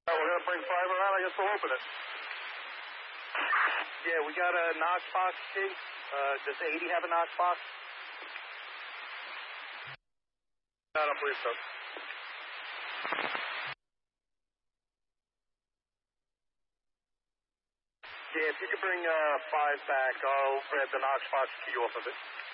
We're going to bring 5 around. I guess we'll open it. Yeah, we got a Knox box, T. Does 80 have a Knox box? I don't believe so. Yeah, if you could bring 5 back, I'll grab the Knox box key off of it.